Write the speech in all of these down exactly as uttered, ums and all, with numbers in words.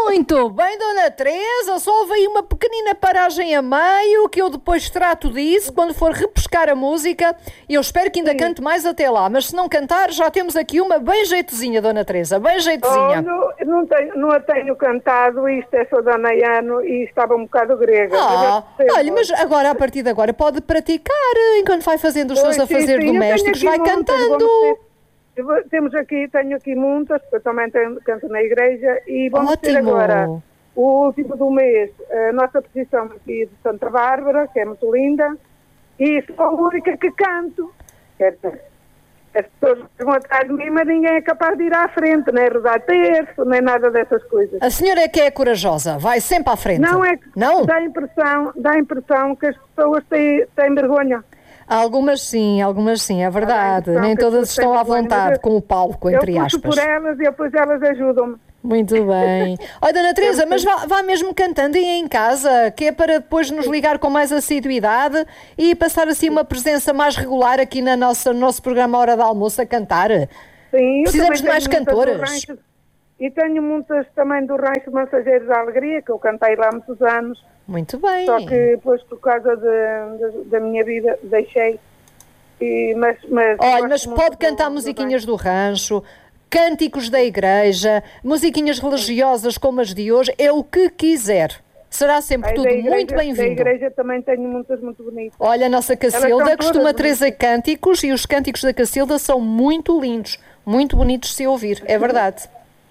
Muito bem, Dona Teresa, só veio uma pequenina paragem a meio, que eu depois trato disso quando for repescar a música, e eu espero que ainda Sim. cante mais até lá, mas se não cantar, já temos aqui uma bem jeitozinha, Dona Teresa, bem jeitozinha. Oh, não, não, tenho, não a tenho cantado, isto é só de ano e estava um bocado grega. Ah, mas olha, mas agora, a partir de agora, pode praticar, enquanto vai fazendo os seus Pois, sim, afazeres sim, eu tenho domésticos, aqui vai muitas, cantando. vamos ter- eu vou- temos aqui, tenho aqui muitas, porque eu também tenho, canto na igreja, e vamos ter Ótimo. agora o último do mês, a nossa posição aqui de Santa Bárbara, que é muito linda, e sou a única que canto. Quer dizer, as pessoas vão atrás de mim, mas ninguém é capaz de ir à frente, nem rodar terço, nem nada dessas coisas. A senhora é que é corajosa, vai sempre à frente. Não é que Não? dá a impressão, dá a impressão que as pessoas têm, têm vergonha. Algumas sim, algumas sim, é verdade. Então, Nem que as todas pessoas estão têm à vergonha, vontade mas eu- com o palco, Eu entre puxo aspas. por elas e depois elas ajudam-me. Muito bem. Olha, Dona Teresa, mas vá, vá mesmo cantando aí em casa, que é para depois nos ligar com mais assiduidade e passar assim uma presença mais regular aqui na nossa, no nosso programa Hora de Almoço a cantar. Sim, eu Precisamos também de mais tenho muitas do cantoras. rancho- E tenho muitas também do Rancho Mensageiros da Alegria, que eu cantei lá há muitos anos, Muito bem. só que depois, por causa de, de- da minha vida, deixei. E, mas, mas Olha, gosto mas muito pode do- cantar do musiquinhas do rancho, cânticos da igreja, musiquinhas religiosas como as de hoje, é o que quiser. Será sempre Aí tudo da igreja- muito Da bem-vindo. igreja também tenho muitas muito bonitas. Olha, a nossa Elas Cacilda são costuma todas trazer cânticos e os cânticos da Cacilda são muito lindos, muito bonitos de se ouvir, é verdade.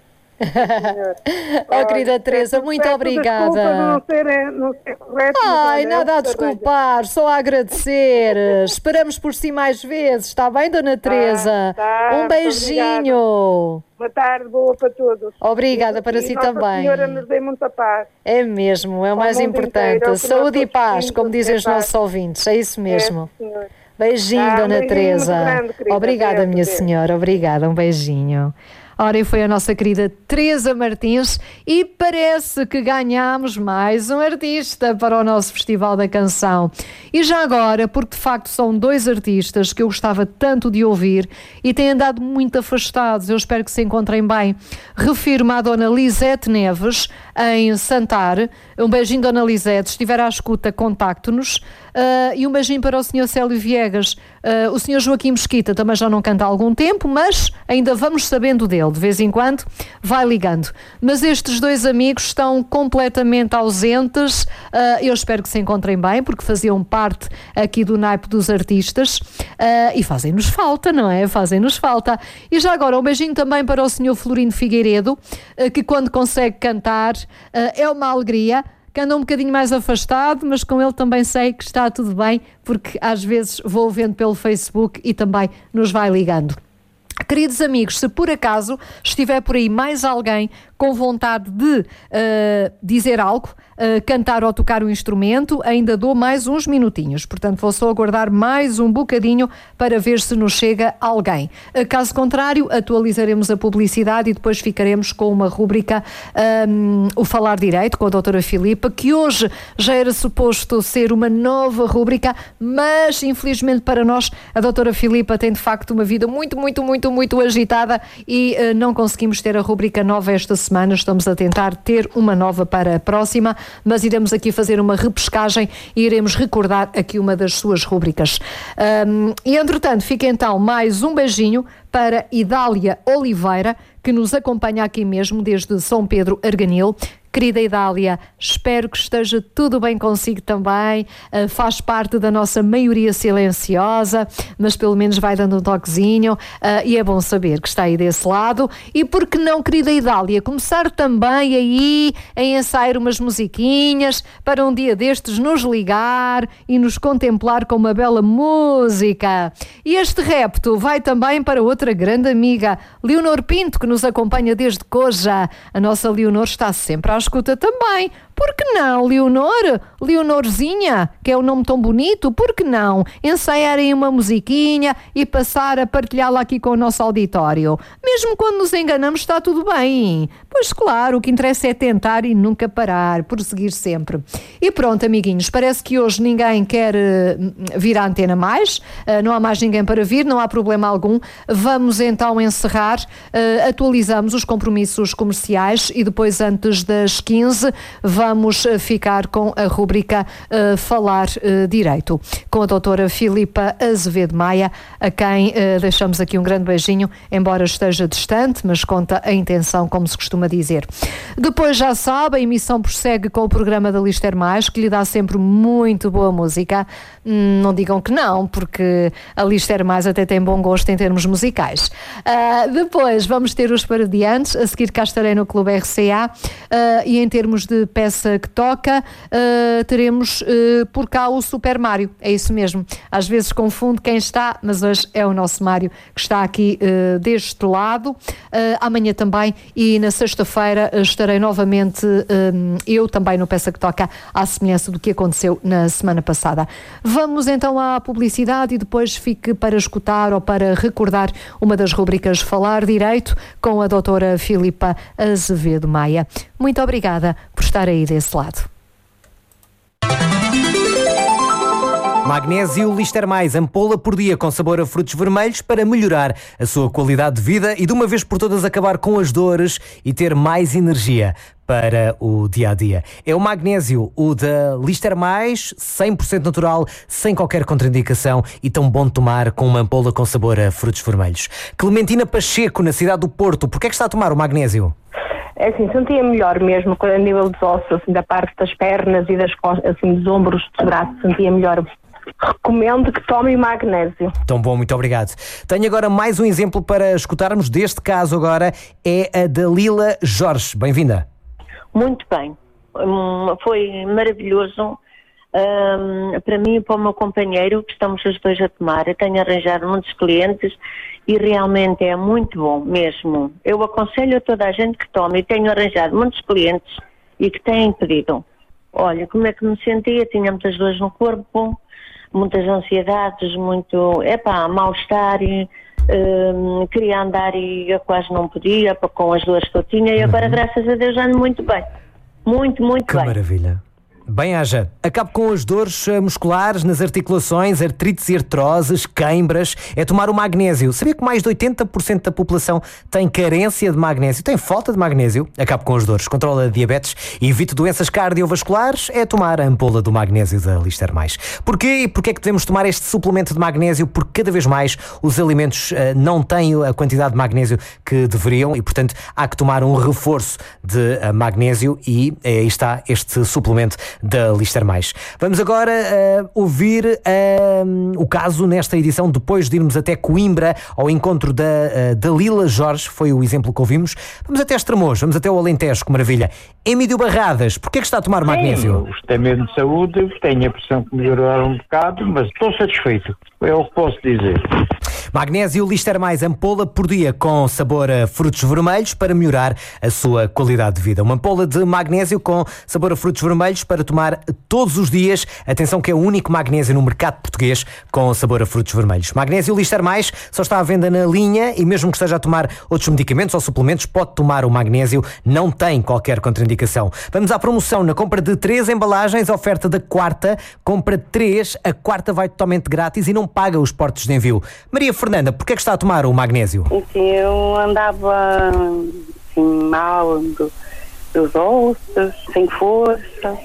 Oh, querida Teresa, muito Peço obrigada. Desculpa de não ser, não ser correto. mas Ai, olha, nada a eu desculpar, só a agradecer. Esperamos por si mais vezes, está bem, Dona Teresa? tá, Um muito beijinho. Boa tarde, boa para todos. Obrigada E- para e si Nossa também. Senhora nos dê muita paz. É mesmo, é o Ao mais mundo importante. inteiro, ao que Saúde nós e paz, todos como dizem os temos, é nossos ouvintes, é isso mesmo. É, senhor. Beijinho, Tá, um Dona beijinho Teresa. muito grande, querida. Obrigada, Deus, minha Deus. senhora. Obrigada, um beijinho. Ora, e foi a nossa querida Teresa Martins e parece que ganhamos mais um artista para o nosso Festival da Canção. E já agora, porque de facto são dois artistas que eu gostava tanto de ouvir e têm andado muito afastados, eu espero que se encontrem bem. Refiro-me à Dona Lisete Neves, em Santar. Um beijinho, Dona Lisete. Se estiver à escuta, contacte-nos. Uh, e um beijinho para o senhor Célio Viegas. Uh, o senhor Joaquim Mesquita também já não canta há algum tempo, mas ainda vamos sabendo dele. De vez em quando vai ligando. Mas estes dois amigos estão completamente ausentes. Uh, eu espero que se encontrem bem, porque faziam parte aqui do naipe dos artistas. Uh, e fazem-nos falta, não é? Fazem-nos falta. E já agora um beijinho também para o senhor Florino Figueiredo, uh, que quando consegue cantar uh, é uma alegria. Que anda um bocadinho mais afastado, mas com ele também sei que está tudo bem, porque às vezes vou vendo pelo Facebook e também nos vai ligando. Queridos amigos, se por acaso estiver por aí mais alguém com vontade de uh, dizer algo, uh, cantar ou tocar um instrumento, ainda dou mais uns minutinhos. Portanto, vou só aguardar mais um bocadinho para ver se nos chega alguém. Uh, caso contrário, atualizaremos a publicidade e depois ficaremos com uma rúbrica, um, o Falar Direito, com a doutora Filipa, que hoje já era suposto ser uma nova rúbrica, mas infelizmente para nós, a doutora Filipa tem de facto uma vida muito, muito, muito, muito agitada e uh, não conseguimos ter a rúbrica nova esta semana. Estamos a tentar ter uma nova para a próxima, mas iremos aqui fazer uma repescagem e iremos recordar aqui uma das suas rúbricas. Um, e entretanto, fica então mais um beijinho para Idália Oliveira, que nos acompanha aqui mesmo desde São Pedro Arganil. Querida Idália, espero que esteja tudo bem consigo também, uh, faz parte da nossa maioria silenciosa, mas pelo menos vai dando um toquezinho, uh, e é bom saber que está aí desse lado. E por que não, querida Idália, começar também aí a ensaiar umas musiquinhas para um dia destes nos ligar e nos contemplar com uma bela música. E este repto vai também para outra grande amiga, Leonor Pinto, que nos acompanha desde Coja. A nossa Leonor está sempre à escuta também. Por que não, Leonor? Leonorzinha, que é um nome tão bonito, por que não ensaiarem uma musiquinha e passar a partilhá-la aqui com o nosso auditório? Mesmo quando nos enganamos está tudo bem. Pois Pois claro, o que interessa é tentar e nunca parar, prosseguir sempre. E pronto, amiguinhos, parece que hoje ninguém quer uh, vir à antena mais, uh, não há mais ninguém para vir, não há problema algum. Vamos então encerrar, uh, atualizamos os compromissos comerciais e depois, antes das quinze, vamos ficar com a rubrica uh, Falar uh, Direito, com a doutora Filipa Azevedo Maia, a quem uh, deixamos aqui um grande beijinho, embora esteja distante, mas conta a intenção, como se costuma dizer. Depois, já sabe, a emissão prossegue com o programa da Lister Mais, que lhe dá sempre muito boa música. Hum, não digam que não, porque a Lister Mais até tem bom gosto em termos musicais. Uh, depois vamos ter os paradiantes, a seguir cá estarei no Clube R C A, uh, e em termos de peça que toca, uh, teremos uh, por cá o Super Mário, é isso mesmo. Às vezes confundo quem está, mas hoje é o nosso Mário que está aqui uh, deste lado. Uh, amanhã também, e na sexta-feira estarei novamente um, eu também no Peça que Toca, à semelhança do que aconteceu na semana passada. Vamos então à publicidade e depois fique para escutar ou para recordar uma das rubricas Falar Direito com a doutora Filipa Azevedo Maia. Muito obrigada por estar aí desse lado. Magnésio Lister Mais, ampola por dia com sabor a frutos vermelhos para melhorar a sua qualidade de vida e de uma vez por todas acabar com as dores e ter mais energia para o dia-a-dia. É o magnésio, o da Lister Mais, cem por cento natural, sem qualquer contraindicação e tão bom de tomar com uma ampola com sabor a frutos vermelhos. Clementina Pacheco, na cidade do Porto, porquê é que está a tomar o magnésio? É assim, sentia melhor mesmo a nível dos ossos, assim, da parte das pernas e das costas, assim, dos ombros, dos braços, sentia melhor. Recomendo que tome magnésio. Tão bom, muito obrigado. Tenho agora mais um exemplo para escutarmos. Deste caso agora é a Dalila Jorge. Bem-vinda. Muito bem. Um, foi maravilhoso um, para mim e para o meu companheiro, que estamos os dois a tomar. Eu tenho arranjado muitos clientes e realmente é muito bom mesmo. Eu aconselho a toda a gente que tome, e tenho arranjado muitos clientes e que têm pedido. Olha, como é que me sentia? Tinha muitas dores no corpo, muitas ansiedades, muito, epá, mal-estar, e, um, queria andar e eu quase não podia com as dores que eu tinha, e agora, uhum, graças a Deus, ando muito bem. Muito, muito que bem. Que maravilha. Bem haja. Acabe com as dores musculares nas articulações, artrites e artroses, queimbras. É tomar o magnésio. Sabia que mais de oitenta por cento da população tem carência de magnésio, tem falta de magnésio? Acabe com as dores, controla a diabetes e evite doenças cardiovasculares. É tomar a ampola do magnésio da Lister Mais. Porquê? E porquê é que devemos tomar este suplemento de magnésio? Porque cada vez mais os alimentos uh, não têm a quantidade de magnésio que deveriam e, portanto, há que tomar um reforço de uh, magnésio e uh, aí está este suplemento da Lister Mais. Vamos agora uh, ouvir uh, o caso nesta edição, depois de irmos até Coimbra ao encontro da uh, Dalila Jorge, foi o exemplo que ouvimos. Vamos até Estremoz, vamos até o Alentejo, que maravilha. Emílio Barradas, porquê é que está a tomar magnésio? Gostei mesmo de saúde, tenho a pressão que melhorou um bocado, mas estou satisfeito, é o que posso dizer. Magnésio Lister Mais, ampola por dia com sabor a frutos vermelhos para melhorar a sua qualidade de vida. Uma ampola de magnésio com sabor a frutos vermelhos para tomar todos os dias. Atenção que é o único magnésio no mercado português com sabor a frutos vermelhos. Magnésio Lister Mais só está à venda na linha e mesmo que esteja a tomar outros medicamentos ou suplementos, pode tomar o magnésio, não tem qualquer contraindicação. Vamos à promoção. Na compra de três embalagens, a oferta da quarta, compra três, a quarta vai totalmente grátis e não paga os portos de envio. Maria Fernanda, porquê é que está a tomar o magnésio? Sim, eu andava assim, mal do, dos ossos, sem força.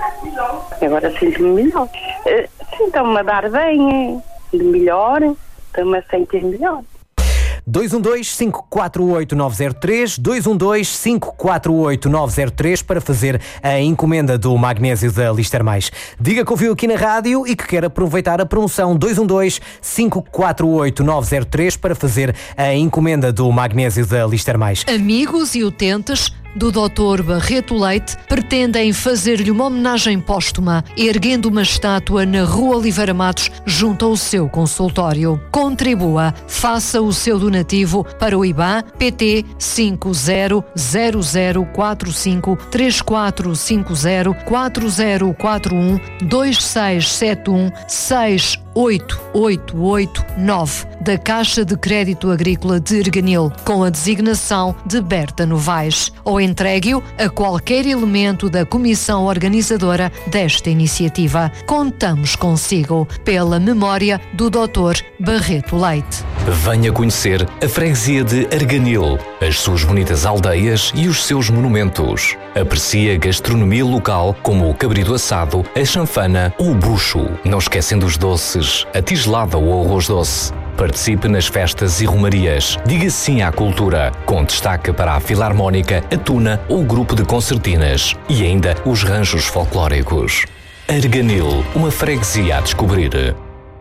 Agora sinto-me melhor. Sinto-me a dar bem, de melhor, estou-me a sentir melhor. dois um dois, cinco quatro oito, nove zero três, dois um dois, cinco quatro oito, nove zero três para fazer a encomenda do magnésio da Lister Mais. Diga que ouviu aqui na rádio e que quer aproveitar a promoção dois um dois, cinco quatro oito, nove zero três para fazer a encomenda do magnésio da Lister Mais. Amigos e utentes do doutor Barreto Leite pretendem fazer-lhe uma homenagem póstuma, erguendo uma estátua na Rua Oliveira Matos, junto ao seu consultório. Contribua, faça o seu donativo para o I B A N P T cinco zero zero zero quatro cinco três quatro cinco zero quatro zero quatro um dois seis sete um seis oito oito oito nove da Caixa de Crédito Agrícola de Erganil, com a designação de Berta Novaes, ou entregue-o a qualquer elemento da comissão organizadora desta iniciativa. Contamos consigo, pela memória do doutor Barreto Leite. Venha conhecer a freguesia de Arganil, as suas bonitas aldeias e os seus monumentos. Aprecie a gastronomia local como o cabrito assado, a chanfana ou o bucho. Não esquecendo os doces, a tigelada ou o arroz doce. Participe nas festas e romarias. Diga sim à cultura, com destaque para a Filarmónica, a Tuna ou o grupo de concertinas. E ainda os ranchos folclóricos. Arganil, uma freguesia a descobrir.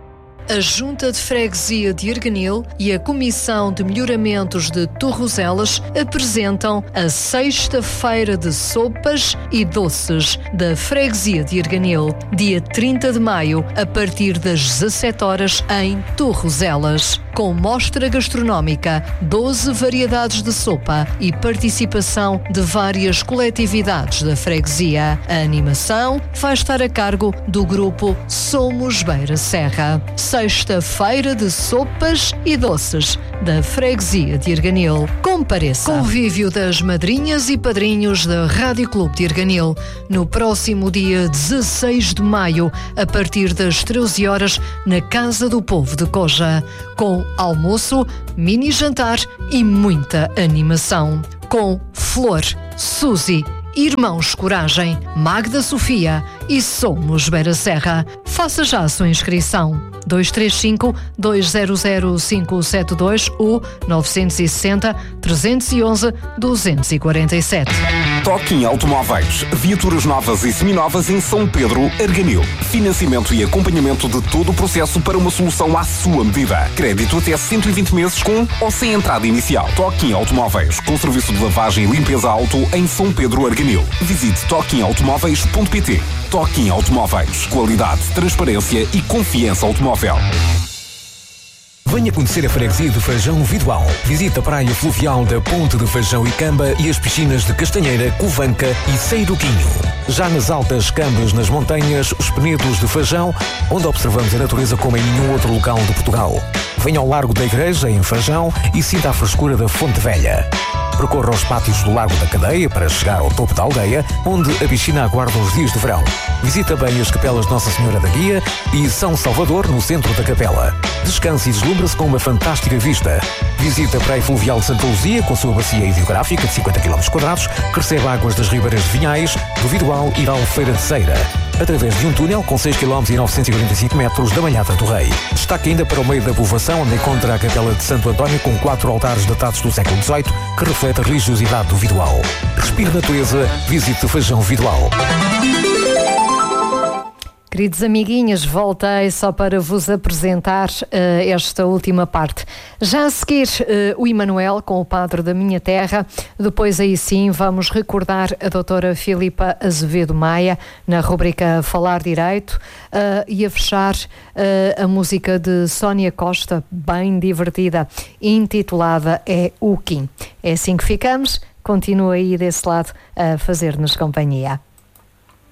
A Junta de Freguesia de Arganil e a Comissão de Melhoramentos de Torrozelas apresentam a Sexta-feira de Sopas e Doces da Freguesia de Arganil, dia trinta de maio, a partir das dezassete horas, em Torrozelas. Com mostra gastronómica, doze variedades de sopa e participação de várias coletividades da freguesia. A animação vai estar a cargo do grupo Somos Beira Serra. Sexta-feira de Sopas e Doces da Freguesia de Arganil. Compareça. Convívio das madrinhas e padrinhos da Rádio Clube de Arganil, no próximo dia dezasseis de maio, a partir das treze horas, na Casa do Povo de Coja, com almoço, mini jantar e muita animação. Com Flor, Suzy, Irmãos Coragem, Magda Sofia e Somos Beira Serra. Faça já a sua inscrição. dois três cinco, dois zero zero, cinco sete dois ou nove seis zero, três um um, dois quatro sete. Toquim Automóveis. Viaturas novas e seminovas em São Pedro, Arganil. Financiamento e acompanhamento de todo o processo para uma solução à sua medida. Crédito até cento e vinte meses com ou sem entrada inicial. Toquim Automóveis, com serviço de lavagem e limpeza auto em São Pedro, Arganil. Visite toquim automóveis ponto pt. Toquim Automóveis. Qualidade, transparência e confiança automóvel. Venha conhecer a freguesia de Fajão Vidoal. Visite a praia fluvial da Ponte de Fajão e Camba e as piscinas de Castanheira, Covanca e Seiruquinho. Já nas altas Cambas, nas montanhas, os Penedos de Fajão, onde observamos a natureza como em nenhum outro local de Portugal. Venha ao Largo da Igreja, em Fajão, e sinta a frescura da Fonte Velha. Percorra os pátios do Lago da Cadeia para chegar ao topo da aldeia, onde a piscina aguarda os dias de verão. Visita bem as capelas Nossa Senhora da Guia e São Salvador, no centro da capela. Descanse e deslumbre-se com uma fantástica vista. Visita a Praia Fluvial de Santa Luzia, com sua bacia hidrográfica de cinquenta quilómetros quadrados, que recebe águas das ribeiras de Vinhais, do Vidoal e da Albufeira de Ceira, através de um túnel com seis quilómetros e novecentos e quarenta e cinco metros da Malhada do Rei. Destaque ainda para o meio da povoação, onde encontra a capela de Santo António, com quatro altares datados do século dezoito, que reflete a religiosidade do Vidoal. Respire natureza, visite Fajão Vidoal. Queridos amiguinhos, voltei só para vos apresentar uh, esta última parte. Já a seguir, uh, o Emanuel com o Padre da Minha Terra. Depois, aí sim, vamos recordar a doutora Filipa Azevedo Maia na rubrica Falar Direito, uh, e a fechar uh, a música de Sónia Costa, bem divertida, intitulada É o Kim. É assim que ficamos. Continua aí desse lado a fazer-nos companhia.